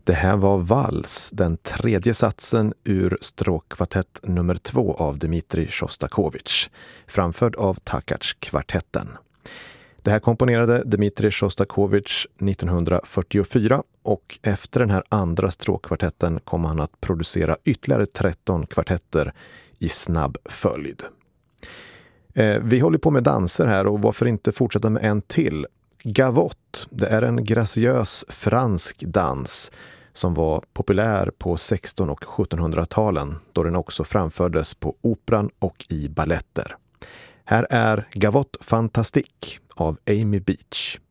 Det här var Vals, den tredje satsen ur stråkkvartett nummer 2 av Dmitrij Sjostakovitj, framförd av Takacs-kvartetten. Det här komponerade Dmitrij Sjostakovitj 1944 och efter den här andra stråkkvartetten kom han att producera ytterligare 13 kvartetter i snabb följd. Vi håller på med danser här och varför inte fortsätta med en till? Gavotte, det är en graciös fransk dans som var populär på 1600- och 1700-talen då den också framfördes på operan och i balletter. Här är Gavotte Fantastique av Amy Beach.